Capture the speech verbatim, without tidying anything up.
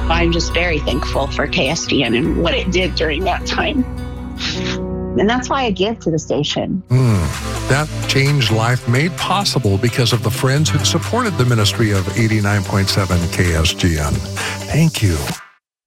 I'm just very thankful for K S D N and what it did during that time. And that's why I give to the station. Mm, that changed life made possible because of the friends who supported the ministry of eighty-nine point seven K S G N. Thank you.